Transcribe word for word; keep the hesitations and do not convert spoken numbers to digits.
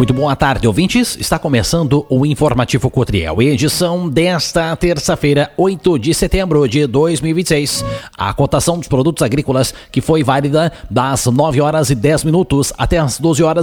Muito boa tarde, ouvintes. Está começando o Informativo Cotriel, edição desta terça-feira, oito de setembro de dois mil e vinte e seis. A cotação dos produtos agrícolas que foi válida das nove horas e dez minutos até as doze horas